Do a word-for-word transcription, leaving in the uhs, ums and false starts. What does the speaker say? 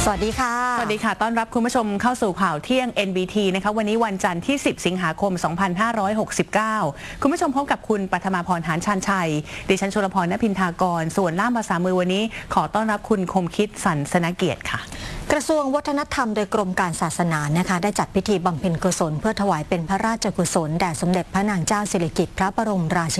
สวัสดีค่ะสวัสดีค่ะต้อนรับคุณผู้ชมเข้าสู่ข่าวเที่ยง เอ็น บี ที นะคะวันนี้วันจันทร์ที่สิบสิงหาคมสองพันห้าร้อยหกสิบเก้าคุณผู้ชมพบกับคุณปัทมาพรหานชาญชัยดิฉันชลพรณพินทากรส่วนล่ามภาษามือวันนี้ขอต้อนรับคุณคมคิดสันสนเกียรติค่ะกระทรวงวัฒนธรรมโดยกรมการศาสนานะคะได้จัดพิธีบำเพ็ญกุศลเพื่อถวายเป็นพระราชกุศลแด่สมเด็จพระนางเจ้าสิริกิติ์พระบรมราชิ